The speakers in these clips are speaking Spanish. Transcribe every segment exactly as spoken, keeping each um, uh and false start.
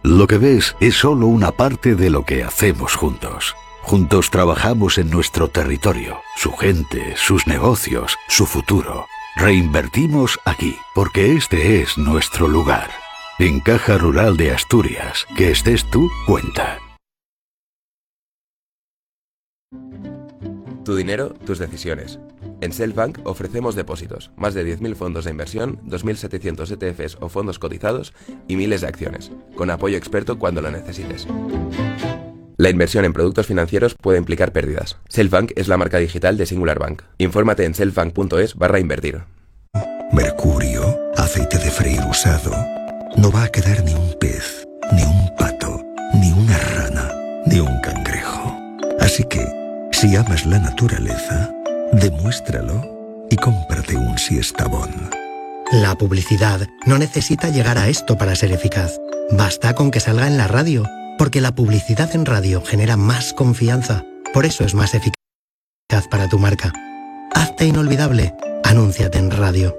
Lo que ves es solo una parte de lo que hacemos juntos. Juntos trabajamos en nuestro territorio, su gente, sus negocios, su futuro. Reinvertimos aquí, porque este es nuestro lugar. En Caja Rural de Asturias, que estés tú, cuenta. Tu dinero, tus decisiones. En Selfbank ofrecemos depósitos, más de diez mil fondos de inversión, dos mil setecientos E T Fs o fondos cotizados y miles de acciones, con apoyo experto cuando lo necesites. La inversión en productos financieros puede implicar pérdidas. Selfbank es la marca digital de Singular Bank. Infórmate en selfbank.es barra invertir. Mercurio, aceite de freír usado. No va a quedar ni un pez, ni un pato, ni una rana, ni un cangrejo. Así que, si amas la naturaleza, demuéstralo y cómprate un Siestabón. La publicidad no necesita llegar a esto para ser eficaz. Basta con que salga en la radio, porque la publicidad en radio genera más confianza. Por eso es más eficaz para tu marca. Hazte inolvidable. Anúnciate en radio.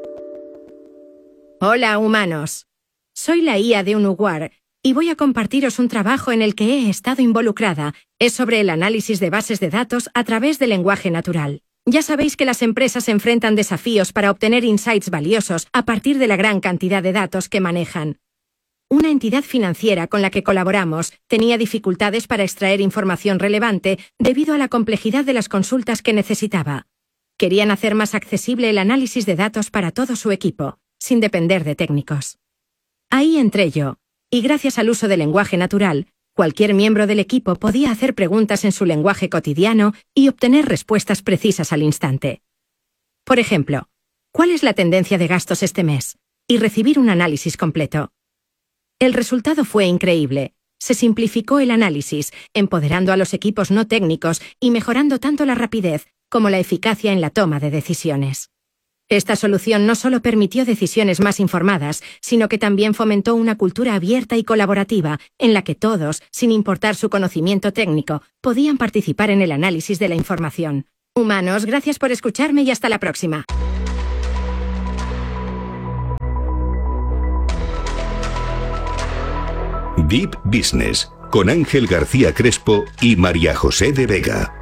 Hola, humanos. Soy la I A de Unuguar y voy a compartiros un trabajo en el que he estado involucrada. Es sobre el análisis de bases de datos a través del lenguaje natural. Ya sabéis que las empresas enfrentan desafíos para obtener insights valiosos a partir de la gran cantidad de datos que manejan. Una entidad financiera con la que colaboramos tenía dificultades para extraer información relevante debido a la complejidad de las consultas que necesitaba. Querían hacer más accesible el análisis de datos para todo su equipo, sin depender de técnicos. Ahí entré yo, y gracias al uso del lenguaje natural, cualquier miembro del equipo podía hacer preguntas en su lenguaje cotidiano y obtener respuestas precisas al instante. Por ejemplo, ¿cuál es la tendencia de gastos este mes? Y recibir un análisis completo. El resultado fue increíble. Se simplificó el análisis, empoderando a los equipos no técnicos y mejorando tanto la rapidez como la eficacia en la toma de decisiones. Esta solución no solo permitió decisiones más informadas, sino que también fomentó una cultura abierta y colaborativa en la que todos, sin importar su conocimiento técnico, podían participar en el análisis de la información. Humanos, gracias por escucharme y hasta la próxima. Deep Business, con Ángel García Crespo y María José de Vega.